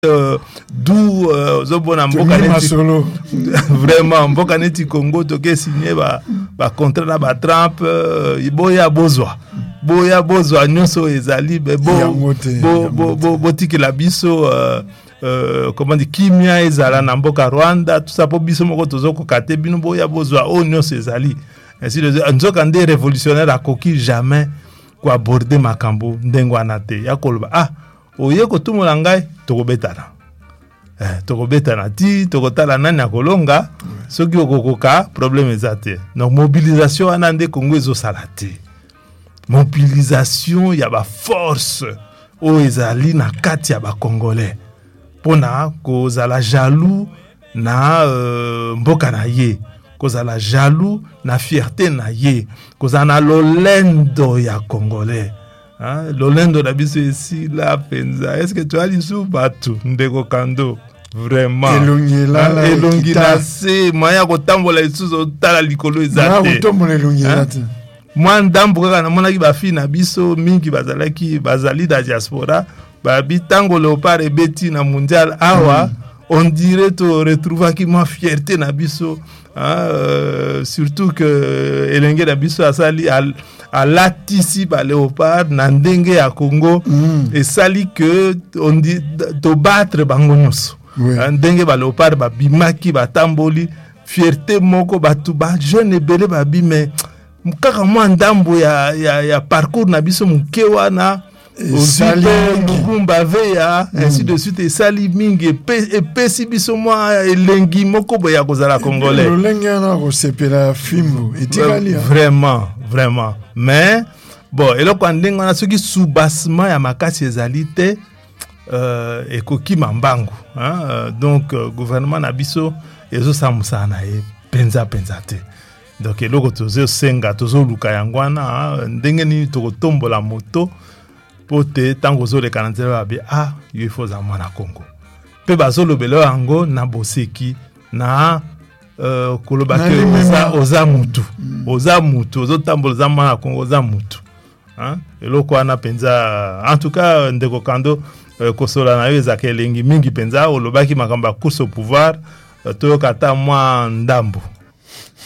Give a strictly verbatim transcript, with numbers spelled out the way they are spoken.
Euh, d'où euh, zobona mboka neti vraiment mboka neti Congo toke signé ba ba contrat na ba Trump euh, boya bozwa boya bozwa nyonso ezali be bo bo bo bo botiki la biso euh, euh, comment dire kimia ezala na mboka Rwanda tout ça po biso moko tozoko kate bino boya bozwa o nyonso ezali ainsi de nzoka nde révolutionnaire akoki jamais ko aborder makambo ndengo anate ya koloba ah oye kotumula ngai tokobetana eh tokobetana ti tokotala nani akolonga soki okokoka problème ezate donc mobilisation wana nde Congo ezosala te mobilisation ya ba force o ezali na kati ya ba congolais pona kozala jaloux na uh, mboka na ye kozala jaloux na fierté na ye kozana lolendo ya congolais. Hein, Lolendo na biso ici la penza. Est-ce que tu as dit sous batu ndeko kando vraiment elongila elongila se maya ko tambola isuzo tala likolo ezate na ko tombola elongila te moi ndambo kaka na mona ki ba fi na biso mingi bazalaki bazali da diaspora ba bitango leopard ebeti na mondial awa mm. On dirait to retrouver qui ma fierté na biso hein, euh, surtout que elenge na biso asali al à latisi ba léopard na ndenge ya Congo mm. et sali que on dit to battre bango nyonso oui. Ndenge ba léopard ba bimaki ba tamboli fierté moko batu ba jeune ebele ba bime kaka mwa ndambo ya ya, ya parcours na biso mukewa na sali ngumba veya mm. ainsi de suite et sali mingi et pesi biso mwa elengi moko boya kozala congolais elengi na ko sepela fimbo etikali vraiment vraiment mais bon eloko ndenga na soki soubassement ya makasi ezali te euh ekoki mambango hein donc euh, gouvernement na biso ezo samusa na e penza penza te donc eloko tozo senga tozo luka yangwana ndenge ni tokotombola moto pote tango zo le kananzela ba ah il faut za mwana Congo pe bazolo belo yango na boseki na euh kolobake oza oza mutu oza mutu ozo tambola za mwana Congo oza mutu hein eloko ana penza en tout cas ndeko kando euh, kosola na yo za kelengi mingi penza olobaki makamba course au pouvoir euh, to kata mwa ndambo